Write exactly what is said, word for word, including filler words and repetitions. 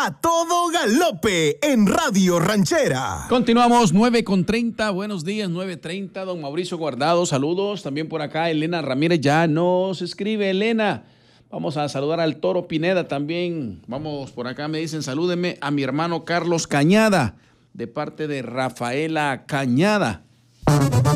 A todo galope en Radio Ranchera. Continuamos nueve con treinta, buenos días, nueve treinta, don Mauricio Guardado, saludos. También por acá Elena Ramírez ya nos escribe. Elena, vamos a saludar al Toro Pineda también. Vamos por acá, me dicen salúdeme a mi hermano Carlos Cañada, de parte de Rafaela Cañada.